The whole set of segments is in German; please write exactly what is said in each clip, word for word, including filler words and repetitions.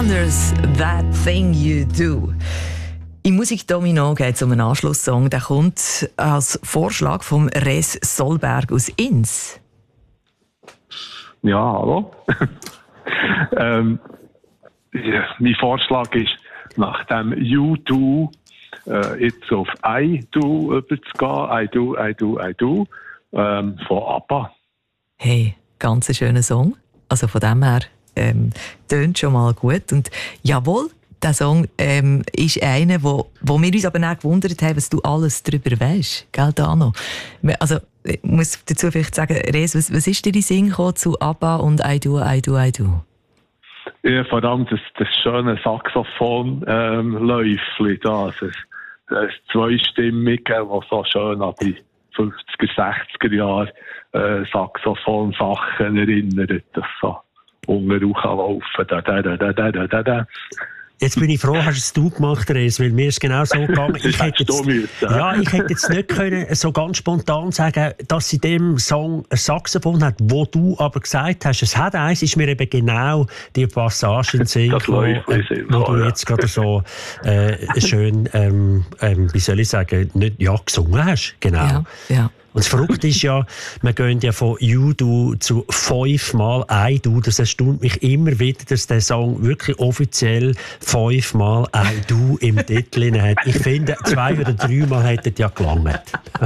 Wonders, That Thing You Do. Im Musikdomino geht es um einen Anschlusssong. Der kommt als Vorschlag von Res Solberg aus Ins. Ja, hallo. ähm, ja, mein Vorschlag ist, nach dem You Do äh, jetzt auf I Do überzugehen. I Do, I Do, I Do ähm, von ABBA. Hey, ganz ein schöner Song. Also von dem her ähm, tönt schon mal gut. Und jawohl, der Song ähm, ist einer, wo, wo wir uns aber auch gewundert haben, was du alles darüber weisst. Gell, Dano? Also, ich muss dazu vielleicht sagen, Res, was, was ist dir in Sinn gekommen zu ABBA und I Do, I Do, I Do? Ja, vor allem das, das schöne Saxophon-Läufchen ähm, da. Das, das Zweistimmige, das so schön an die fünfziger, sechziger Jahre äh, Saxophon-Sachen erinnert. Das so unten laufen. Da, da, da, da, da, da, da. Jetzt bin ich froh, hast es du gemacht, Res, weil mir ist genau so gegangen. Ich hätte jetzt, ja, ich hätte jetzt nicht können so ganz spontan sagen, dass sie in dem Song ein Saxophon hat, wo du aber gesagt hast, es hat eins, ist mir eben genau die Passage in den Sinn gekommen, äh, wo du jetzt gerade so äh, schön, ähm, ähm, wie soll ich sagen, nicht ja gesungen hast. Genau. Ja, ja. Und das Verrückte ist ja, wir gehen ja von You Do zu fünfmal I Do. Das erstaunt mich immer wieder, dass der Song wirklich offiziell fünfmal I Do im Titel hat. Ich finde, zwei oder dreimal hätte ja gelangt.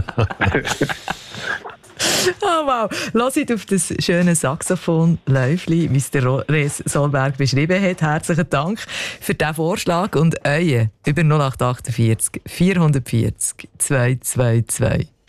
Oh wow, hört auf das schöne Saxophon-Läufli, wie es der Res Solberg beschrieben hat. Herzlichen Dank für diesen Vorschlag und euren über null acht acht vier vier vier null zwei zwei zwei.